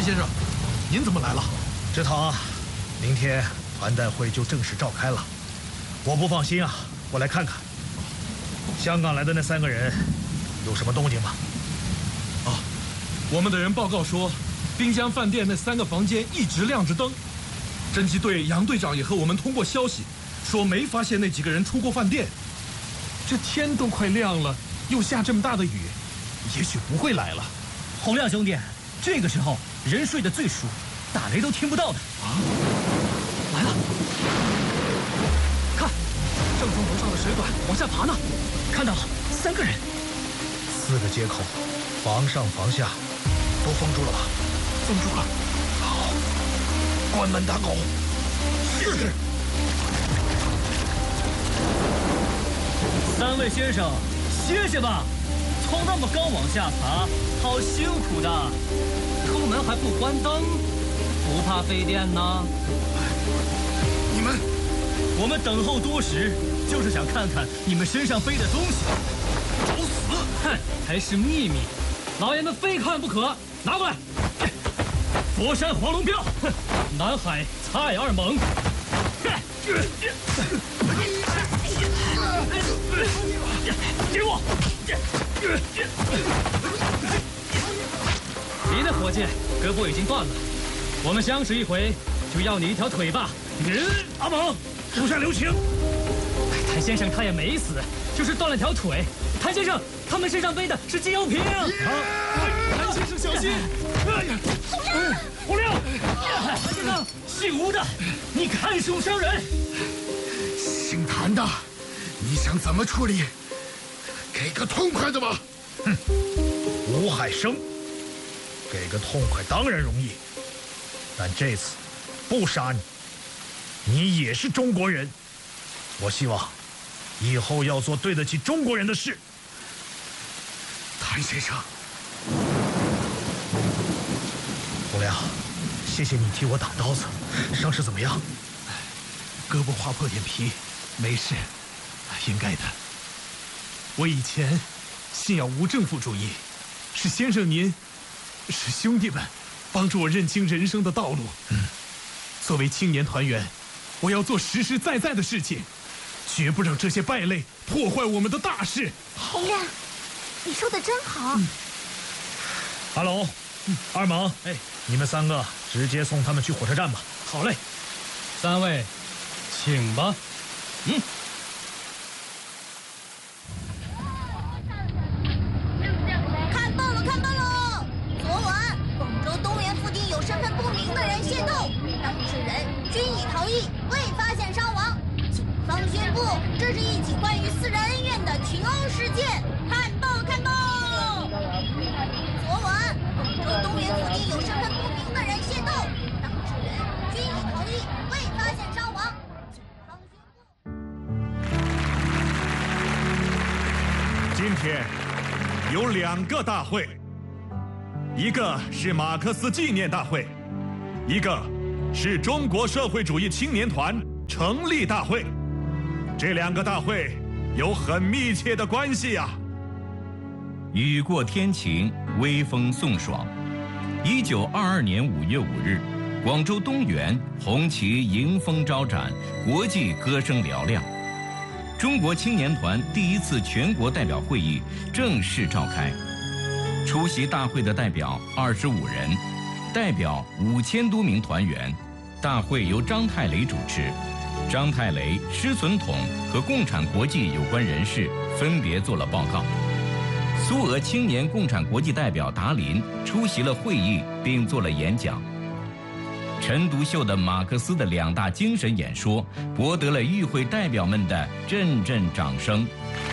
谭先生，您怎么来了？ 志堂，明天团代会就正式召开了，我不放心啊，我来看看。香港来的那3个人有什么动静吗？ 啊，我们的人报告说，滨江饭店那3个房间一直亮着灯。侦缉队杨队长也和我们通过消息，说没发现那几个人出过饭店。这天都快亮了，又下这么大的雨，也许不会来了。 洪亮兄弟，这个时候人睡得最熟，打雷都听不到的。啊，来了！看，正从楼上的水管往下爬呢。看到了，3个人 ，4个接口，房上房下都封住了吧？ 封住了。 好，关门打狗。是。 3位先生，歇歇吧。从那么高往下爬，好辛苦的。出门还不关灯，不怕费电呢？我们等候多时，就是想看看你们身上背的东西。找死！哼，还是秘密，老爷们非看不可。拿过来。佛山黄龙标，南海蔡二猛。给我！你的伙计胳膊已经断了，我们相识一回，就要你一条腿吧。阿猛， 手下留情。 谭先生他也没死，就是断了条腿。谭先生，他们身上背的是机油瓶。 谭先生小心！ 洪亮，谭先生，姓吴的，你看手伤人。 姓谭的，你想怎么处理？给个痛快的吧！ 哼，吴海生，给个痛快当然容易，但这次不杀你，你也是中国人。我希望以后要做对得起中国人的事。 谭先生， 洪亮，谢谢你替我挡刀子，伤势怎么样？ 胳膊划破点皮，没事，应该的。我以前信仰无政府主义，是先生您，是兄弟们帮助我认清人生的道路。作为青年团员，我要做实实在在的事情，绝不让这些败类破坏我们的大事。 洪亮，你说的真好。 阿龙，二猛，你们3个直接送他们去火车站吧。 好嘞，3位，请吧。 看报了，看报了！昨晚广州东园附近有身份不明的人械斗，当事人均已逃逸，未发现伤亡。警方宣布，这是一起关于私人恩怨的群殴事件。看报，看报！昨晚广州东园附近有身份不明的人械斗，当事人均已逃逸，未发现伤亡。警方宣布， 今天有2个大会，一个是马克思纪念大会，一个是中国社会主义青年团成立大会。这2个大会有很密切的关系啊。 雨过天晴，微风送爽。1922年5月5日，广州东园红旗迎风招展，国际歌声嘹亮。中国青年团第1次全国代表会议正式召开，出席大会的代表25人，代表5000多名团员。大会由张太雷主持，张太雷、施存统和共产国际有关人士分别做了报告。苏俄青年共产国际代表达林出席了会议，并做了演讲。陈独秀的马克思的2大精神演说博得了与会代表们的阵阵掌声。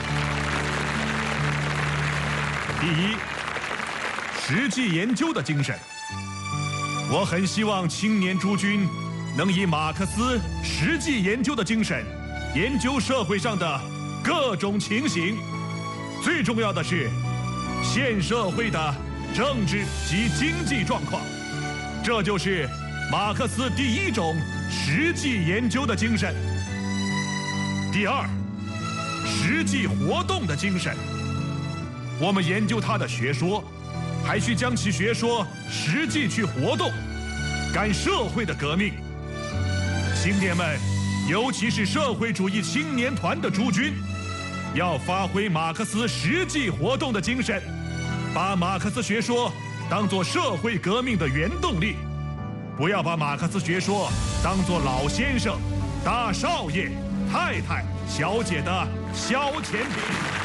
第一，实际研究的精神。我很希望青年诸君能以马克思实际研究的精神，研究社会上的各种情形，最重要的是现社会的政治及经济状况。这就是马克思第1种实际研究的精神。第二，实际活动的精神。我们研究他的学说， 还需将其学说实际去活动，干社会的革命。青年们，尤其是社会主义青年团的诸君，要发挥马克思实际活动的精神，把马克思学说当作社会革命的原动力，不要把马克思学说当作老先生、大少爷、太太、小姐的消遣品。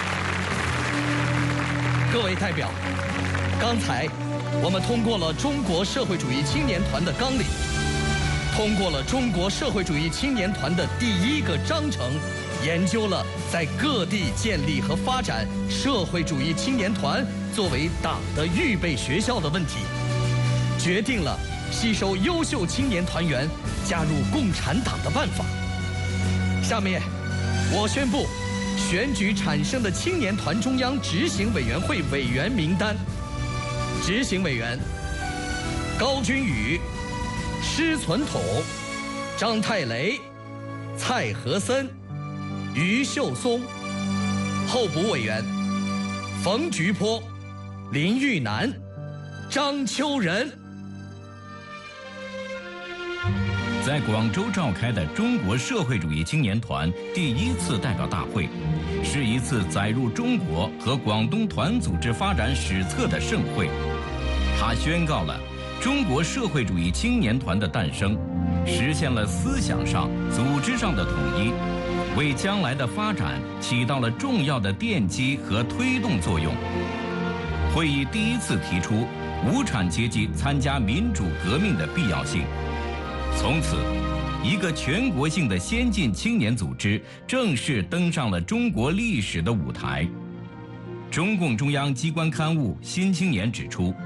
各位代表，刚才我们通过了中国社会主义青年团的纲领，通过了中国社会主义青年团的第1个章程，研究了在各地建立和发展社会主义青年团作为党的预备学校的问题，决定了吸收优秀青年团员加入共产党的办法。下面，我宣布选举产生的青年团中央执行委员会委员名单。执行委员：高君宇、施存统、张太雷、蔡和森、于秀松。候补委员：冯菊坡、林玉南、张秋仁。 在广州召开的中国社会主义青年团第1次代表大会，是一次载入中国和广东团组织发展史册的盛会。它宣告了中国社会主义青年团的诞生，实现了思想上、组织上的统一，为将来的发展起到了重要的奠基和推动作用。会议第1次提出无产阶级参加民主革命的必要性。从此，一个全国性的先进青年组织正式登上了中国历史的舞台。中共中央机关刊物《新青年》指出，